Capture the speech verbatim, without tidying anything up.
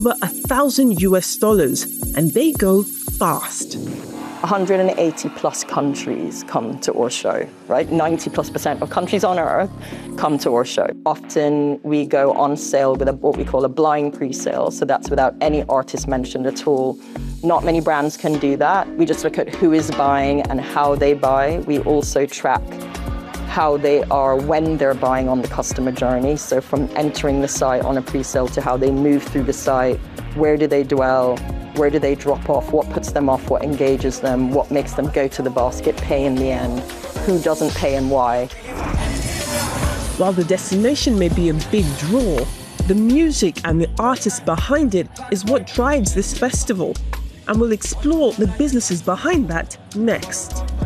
over a thousand U S dollars, and they go fast. one hundred eighty plus countries come to our show, right? ninety plus percent of countries on earth come to our show. Often we go on sale with a, what we call a blind pre-sale. So that's without any artist mentioned at all. Not many brands can do that. We just look at who is buying and how they buy. We also track how they are when they're buying on the customer journey. So from entering the site on a pre-sale to how they move through the site, where do they dwell, where do they drop off, what puts them off, what engages them, what makes them go to the basket, pay in the end, who doesn't pay and why. While the destination may be a big draw, the music and the artists behind it is what drives this festival. And we'll explore the businesses behind that next.